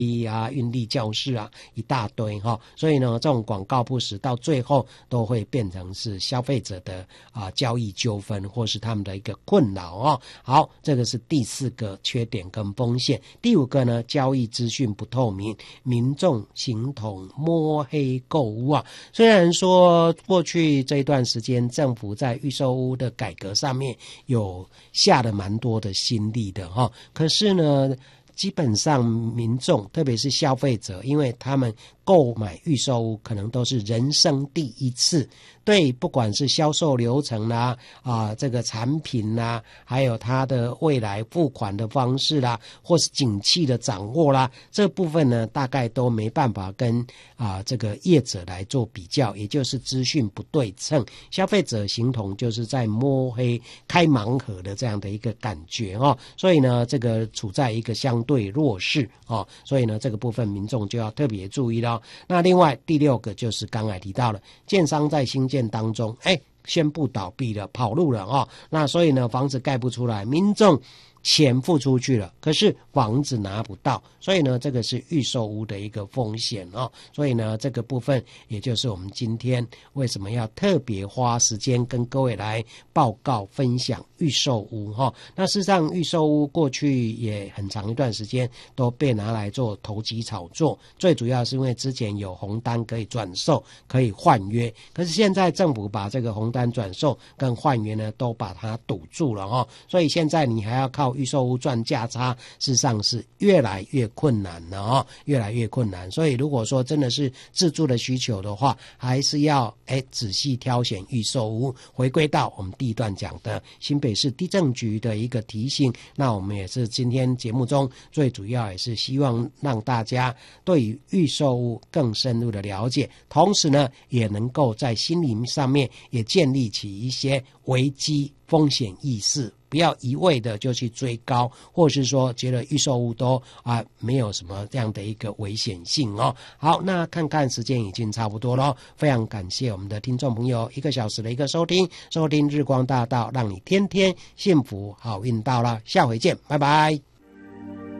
运力教室啊，一大堆哈，所以呢，这种广告不实到最后都会变成是消费者的交易纠纷，或是他们的一个困扰哦。好，这个是第4个缺点跟风险。第5个呢，交易资讯不透明，民众形同摸黑购物啊。虽然说过去这一段时间，政府在预售屋的改革上面有下了蛮多的心力的哈，可是呢，基本上民众特别是消费者，因为他们购买预售屋可能都是人生第一次，对不管是销售流程啦这个产品啦，还有它的未来付款的方式啦，或是景气的掌握啦，这部分呢大概都没办法跟这个业者来做比较，也就是资讯不对称，消费者形同就是在摸黑开盲盒的这样的一个感觉哦，所以呢这个处在一个相对弱势哦，所以呢这个部分民众就要特别注意了。那另外第6个就是刚才提到了，建商在兴建当中宣布倒闭了，跑路了哦，那所以呢房子盖不出来，民众钱付出去了，可是房子拿不到，所以呢这个是预售屋的一个风险哦，所以呢这个部分也就是我们今天为什么要特别花时间跟各位来报告分享预售屋哦。那事实上预售屋过去也很长一段时间都被拿来做投机炒作，最主要是因为之前有红单可以转售可以换约，可是现在政府把这个红单转售跟换约呢都把它堵住了哦，所以现在你还要靠预售屋赚价差，事实上是越来越困难了哦，越来越困难。所以如果说真的是自住的需求的话，还是要仔细挑选预售屋。回归到我们第一段讲的新北市地政局的一个提醒，那我们也是今天节目中最主要也是希望让大家对于预售屋更深入的了解，同时呢也能够在心理上面也建立起一些危机风险意识，不要一味的就去追高，或是说觉得预售屋都没有什么这样的一个危险性哦。好，那看看时间已经差不多了，非常感谢我们的听众朋友1个小时的一个收听日光大道，让你天天幸福好运到了，下回见，拜拜。